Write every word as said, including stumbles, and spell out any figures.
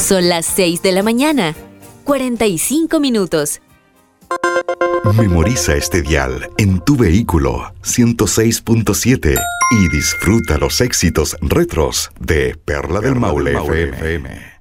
Son las seis de la mañana, cuarenta y cinco minutos. Memoriza este dial en tu vehículo ciento seis punto siete y disfruta los éxitos retros de Perla del Maule F M.